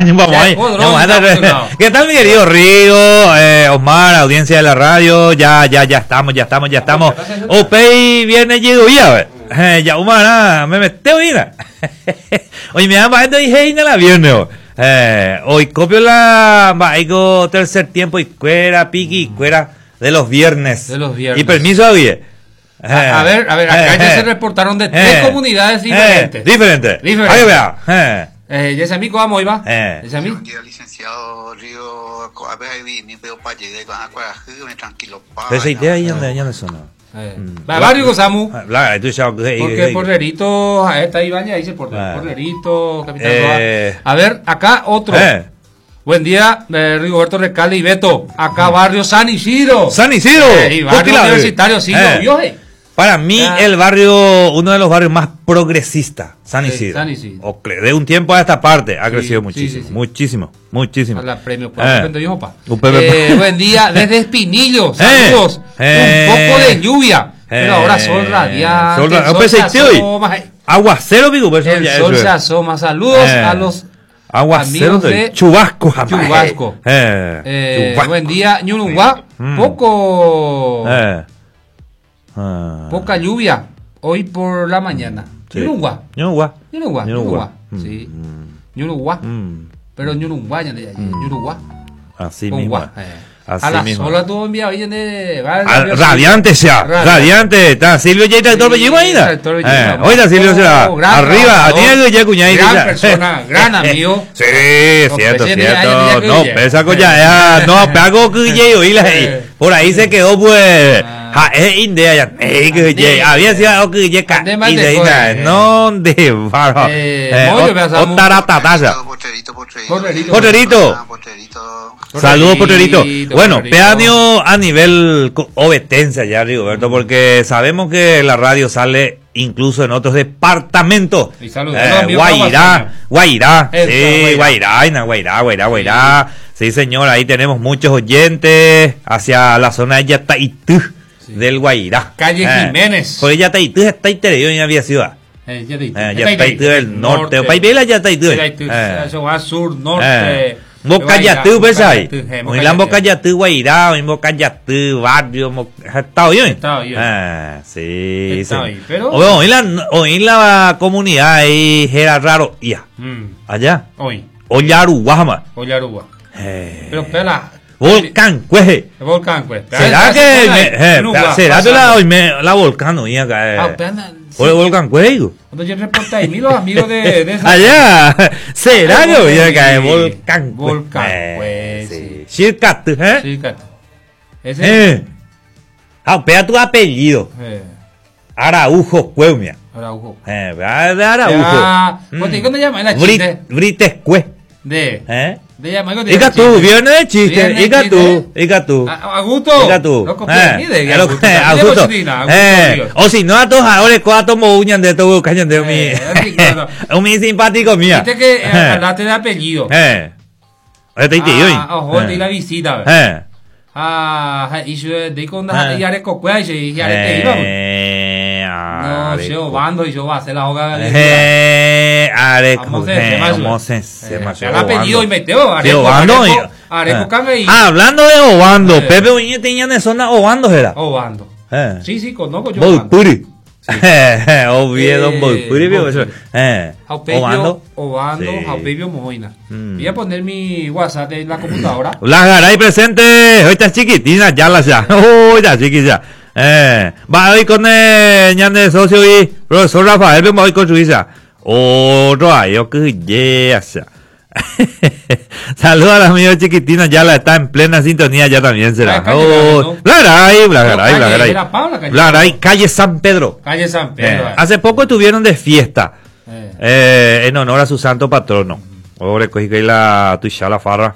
¿Qué tal, mi querido Rigo? Osmar, audiencia de la radio, ya estamos. Opey viene llegó ya Omar, me meteo ina. Oye, me da más gente dije ina la viernes. Hoy copio la maigo tercer tiempo y cuera, piqui y cuera de los viernes. Y permiso a oye. A ver, acá ya se reportaron de 3 comunidades diferentes. Ahí vea. Yesami, ¿cómo iba? Yesami. Un día licenciado Río, a ver, mi veo para llegar con agua, tranquilo. Esa idea ahí donde sonó. Barrio Gozamu. Porque Porrerito, está Iván, ya dice Porrerito, Capitán Roa. A ver, acá otro. Buen día, Rigoberto Recalde y Beto. Acá barrio San Isidro. Y barrio universitario, sí, para mí, el barrio, uno de los barrios más progresistas, San Isidro. De un tiempo a esta parte ha crecido muchísimo. A la premio, buen día, desde Espinillo, saludos. Un poco de lluvia, pero ahora sol radiante. Aguacero, digo, el sol se asoma. Saludos a los aguacero de Chubasco. Buen día, Ñurunguá. Poca lluvia hoy por la mañana. Ñurunguá. Sí. Ñurunguá. Pero Ñurunguá ya de Ñurunguá. Así mismo. A la sola todo enviado ahí de radiante sea, radiante. Está Silvio ya tractor me lleva ahí. Oiga, Silvio será arriba, tiene ya cuñada. Gran persona, gran amigo. Sí, cierto. No, pesa coña, no, pago que yo y por ahí se quedó pues. Es idea ya. Había sido que llega idea. No de barro. Porrerito. Saludos, Porrerito. Bueno, peanio a nivel obetense ya, Rigoberto, porque sabemos que la radio sale incluso en otros departamentos. Guairá. Sí, señor, ahí tenemos muchos oyentes hacia la zona de Yataitú del Guairá. Calle Jiménez. Porque Yataitú está interior y había ciudad. Yataitú del norte. Paipela Yataitú. Eso va sur, norte. Bocayatú, ¿ves ahí? Hoy la Bocayatú, Guairá, hoy Bocayatú, barrio, ¿está bien? Sí. Pero hoy la comunidad ahí era raro, ya. Allá. Ollaruguá. Pero espera. Volcán Cueje. ¿Será que la volcán hoy acá? ¿Por el volcán Cueje? Cuando yo reporté ahí, los amigos de esa. Allá. ¿Será que hoy acá es volcán Cueje? Shirkat, Ese. Pega tu apellido. Araujo Cueumia. Araujo. Araujo. ¿Cómo te llamas? Brites Cue. Ica tú, viernes de chiste. Ica tú. A gusto. O si no, a tus ahora cuatro uñas de todo cañón de un simpático mía. Viste que hablaste de apellido. Ojo, te la visita. Y yo de con y haré cocuá y haré te no, yo bando y yo va a hacer la hoga de ¿cómo se llama? El apellido y meteo. Hablando de Obando, Pepe Uñe tenía en zona Obando, ¿era? Obando. Sí, conozco yo. Boipuri. Oviedo, Boipuri. Obando, Jaupibio Moina. Voy a poner mi WhatsApp en la computadora. La Garay presente. Hoy está chiquitina, ya la ya. Hoy está chiquita. Va hoy con ñande socio y profesor Rafael, vamos hoy con su hija. Yo que ya. Saludos a la amiga chiquitina, ya la está en plena sintonía, ya también será. Blagaray, calle San Pedro. Hace poco estuvieron de fiesta en honor a su santo patrono. Ahora cogí que la tuya la farra.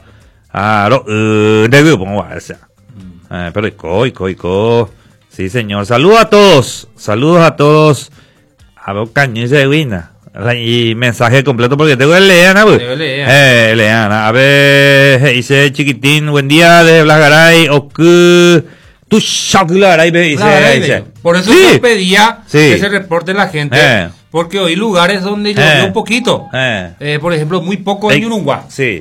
Pero ico. Sí, señor. Saludos a todos. A ver, cañiza de Wina. Y mensaje completo porque tengo que leer, ¿no? Lean. A ver, dice chiquitín, buen día de Blagaray. Tu Blagaray, dice. Por eso yo pedía que se reporte la gente. Porque hay lugares donde llovió un poquito. Por ejemplo, muy poco en Ñurunguá.